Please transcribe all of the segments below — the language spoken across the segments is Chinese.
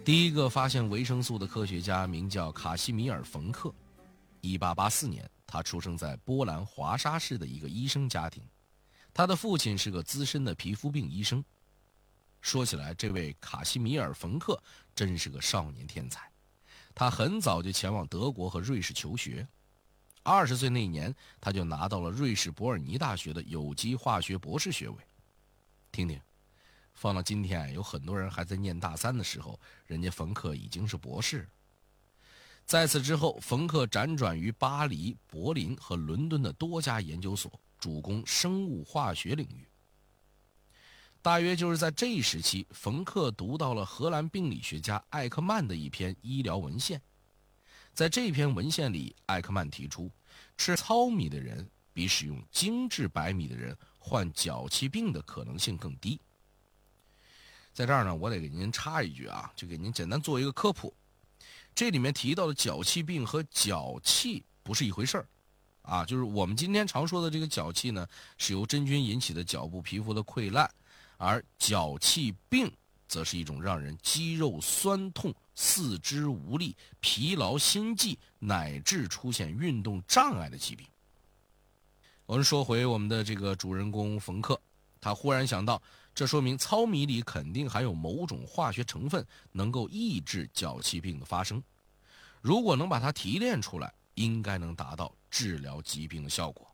第一个发现维生素的科学家名叫卡西米尔·冯克。1884年，他出生在波兰华沙市的一个医生家庭，他的父亲是个资深的皮肤病医生。说起来，这位卡西米尔·冯克真是个少年天才，他很早就前往德国和瑞士求学。20岁那年，他就拿到了瑞士伯尔尼大学的有机化学博士学位。听听，放到今天，有很多人还在念大三的时候，人家冯克已经是博士。在此之后，冯克辗转于巴黎、柏林和伦敦的多家研究所，主攻生物化学领域。大约就是在这一时期，冯克读到了荷兰病理学家艾克曼的一篇医疗文献。在这篇文献里，艾克曼提出，吃糙米的人比使用精致白米的人患脚气病的可能性更低。在这儿呢，我得给您插一句啊，就给您简单做一个科普。这里面提到的脚气病和脚气不是一回事儿啊，就是我们今天常说的这个脚气呢，是由真菌引起的脚部皮肤的溃烂，而脚气病则是一种让人肌肉酸痛、四肢无力、疲劳心悸，乃至出现运动障碍的疾病。我们说回我们的这个主人公冯克，他忽然想到，这说明糙米里肯定含有某种化学成分能够抑制脚气病的发生，如果能把它提炼出来，应该能达到治疗疾病的效果。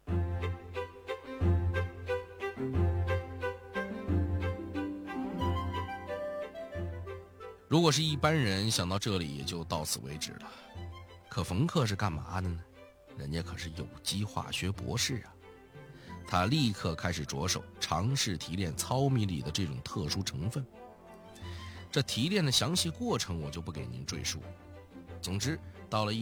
如果是一般人，想到这里也就到此为止了。可冯克是干嘛的呢？人家可是有机化学博士啊！他立刻开始着手尝试提炼糙米里的这种特殊成分。这提炼的详细过程我就不给您赘述。总之，到了